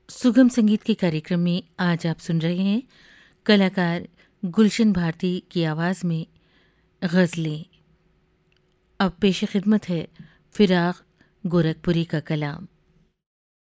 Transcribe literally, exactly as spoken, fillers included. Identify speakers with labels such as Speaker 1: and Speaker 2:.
Speaker 1: सुगम संगीत के कार्यक्रम में आज आप सुन रहे हैं कलाकार गुलशन भारती की आवाज़ में गज़लें। अब पेश खिदमत है फिराक गोरखपुरी का कलाम।